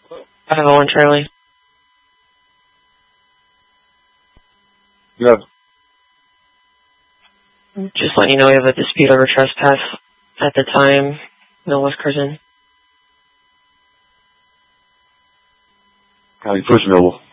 501 Charlie. Yeah. Just letting you know we have a dispute over trespass at the time. No West Curzon. County Police available.